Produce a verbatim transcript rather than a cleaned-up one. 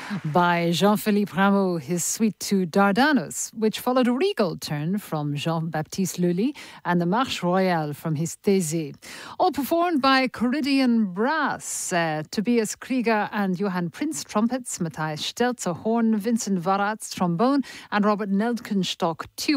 by Jean-Philippe Rameau, his suite to Dardanus, which followed a regal turn from Jean-Baptiste Lully, and the Marche Royale from his Thésée. All performed by Coridian Brass, uh, Tobias Krieger and Johann Prinz trumpets, Matthias Stelzer horn, Vincent Varatz trombone, and Robert Neldkenstock tuba.